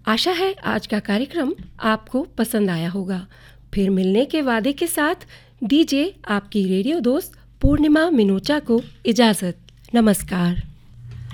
आशा है आज का कार्यक्रम आपको पसंद आया होगा। फिर मिलने के वादे के साथ दीजिए आपकी रेडियो दोस्त पूर्णिमा मिनोचा को इजाज़त। नमस्कार।